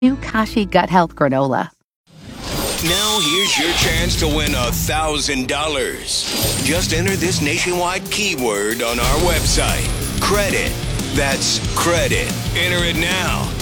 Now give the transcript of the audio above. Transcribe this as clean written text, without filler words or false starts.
New Kashi Gut Health Granola. Now here's your chance to win $1,000. Just enter this nationwide keyword on our website. Credit. That's credit. Enter it now.